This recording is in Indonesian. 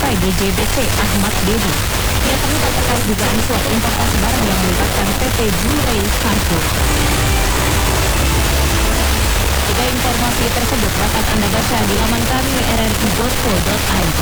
Cukai DJBC Ahmad Dedi. Ia terlibat terkait dugaan suap importasi barang yang melibatkan PT Blu-ray Cargo. Tiga informasi tersebut dapat Anda baca di laman kami rri.co.id.